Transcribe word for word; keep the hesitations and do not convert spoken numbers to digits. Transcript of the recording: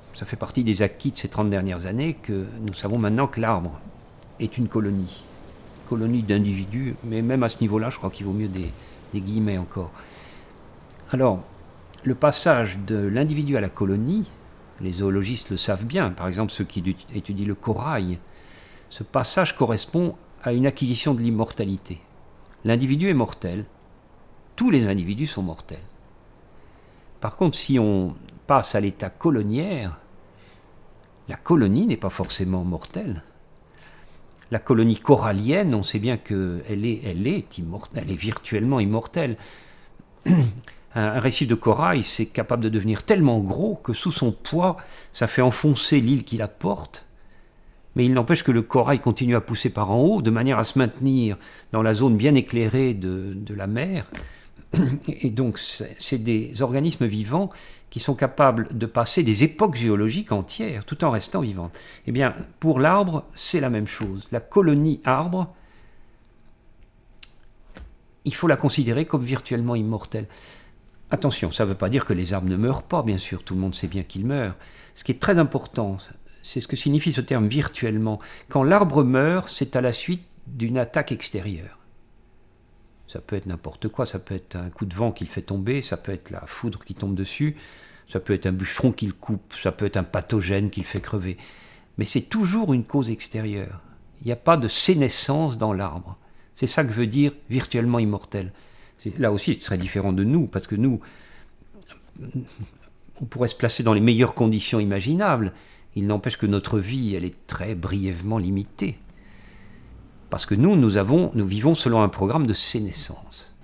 ça fait partie des acquis de ces trente dernières années, que nous savons maintenant que l'arbre est une colonie. Colonie d'individus, mais même à ce niveau-là, je crois qu'il vaut mieux des, des guillemets encore. Alors, le passage de l'individu à la colonie, les zoologistes le savent bien, par exemple ceux qui étudient le corail, ce passage correspond à une acquisition de l'immortalité. L'individu est mortel, tous les individus sont mortels. Par contre, si on passe à l'état coloniaire, la colonie n'est pas forcément mortelle. La colonie corallienne, on sait bien qu'elle est, elle est immortelle, elle est virtuellement immortelle. Un récif de corail, c'est capable de devenir tellement gros que sous son poids, ça fait enfoncer l'île qui la porte. Mais il n'empêche que le corail continue à pousser par en haut, de manière à se maintenir dans la zone bien éclairée de, de la mer. Et donc, c'est, c'est des organismes vivants qui sont capables de passer des époques géologiques entières, tout en restant vivants. Eh bien, pour l'arbre, c'est la même chose. La colonie arbre, il faut la considérer comme virtuellement immortelle. Attention, ça ne veut pas dire que les arbres ne meurent pas, bien sûr, tout le monde sait bien qu'ils meurent. Ce qui est très important, c'est ce que signifie ce terme virtuellement. Quand l'arbre meurt, c'est à la suite d'une attaque extérieure. Ça peut être n'importe quoi, ça peut être un coup de vent qui le fait tomber, ça peut être la foudre qui tombe dessus, ça peut être un bûcheron qui le coupe, ça peut être un pathogène qui le fait crever. Mais c'est toujours une cause extérieure. Il n'y a pas de sénescence dans l'arbre. C'est ça que veut dire virtuellement immortel. C'est, là aussi, c'est très différent de nous, parce que nous, on pourrait se placer dans les meilleures conditions imaginables. Il n'empêche que notre vie, elle est très brièvement limitée. Parce que nous, nous, avons, nous vivons selon un programme de sénescence.